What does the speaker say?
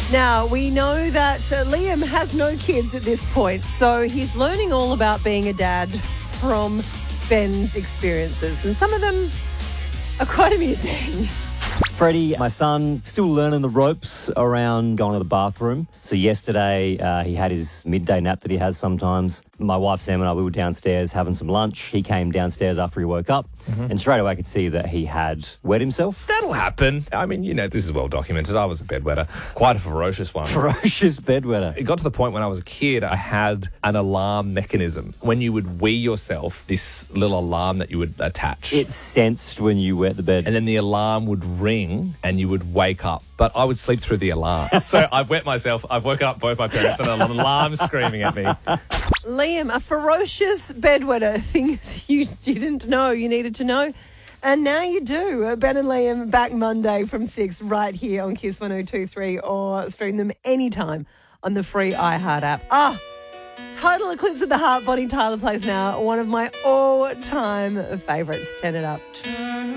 Now, we know that Liam has no kids at this point, so he's learning all about being a dad from Ben's experiences, and some of them are quite amusing. Freddie, my son, still learning the ropes around going to the bathroom. So yesterday, he had his midday nap that he has sometimes. My wife, Sam, and I, we were downstairs having some lunch. He came downstairs after he woke up, and straight away I could see that he had wet himself. That'll happen. I mean, this is well documented. I was a bedwetter, quite a ferocious one. Ferocious bedwetter. It got to the point when I was a kid, I had an alarm mechanism. When you would wee yourself, this little alarm that you would attach. It sensed when you wet the bed. And then the alarm would ring and you would wake up. But I would sleep through the alarm. So I've wet myself. I've woken up both my parents and an alarm screaming at me. Liam, a ferocious bedwetter, things you didn't know you needed to know. And now you do. Ben and Liam back Monday from 6 right here on Kiss 102.3 or stream them anytime on the free iHeart app. Total Eclipse of the Heart, Bonnie Tyler plays now. One of my all-time favourites. Turn it up.